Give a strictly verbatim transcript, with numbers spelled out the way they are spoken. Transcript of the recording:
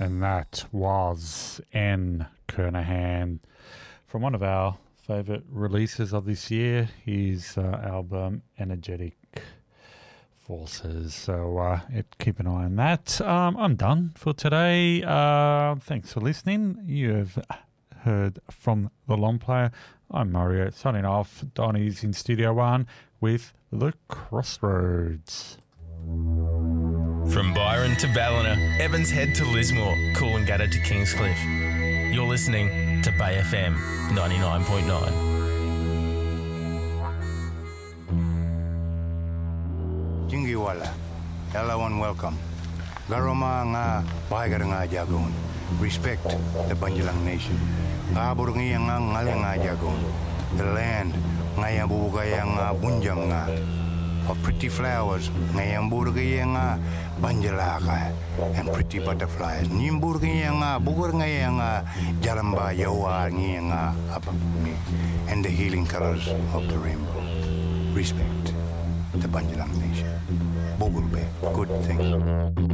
And that was N. Kernahan from one of our favourite releases of this year, his uh, album Energetic Forces. So uh, it, keep an eye on that. Um, I'm done for today. Uh, thanks for listening. You have heard from The Long Player. I'm Mario, signing off. Donnie's in Studio One with The Crossroads. From Byron to Ballina, Evans Head to Lismore, Coolangatta to Kingscliff. You're listening to Bay F M ninety-nine point nine. Jingiwala, hello and welcome. Garoma nga bahagar nga jagon. Respect the Banjalang Nation. Ngabur nga nga ngale nga jagon. The land nga yang bubugaya nga bunjam nga. Of pretty flowers, ngayang burgaya nga banjalaka, and pretty butterflies. Nimburgaya nga, bugur ngaya nga, jaramba yawa ngaya nga, apapumi, and the healing colors of the rainbow. Respect the Banjalang Nation. Bugurbe, good thing.